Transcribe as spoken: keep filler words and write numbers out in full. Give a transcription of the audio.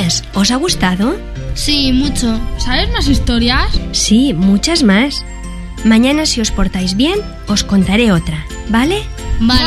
niñas, ¿os ha gustado? Sí, mucho. ¿Sabes más historias? Sí, muchas más. Mañana, si os portáis bien, os contaré otra, ¿vale? Vale.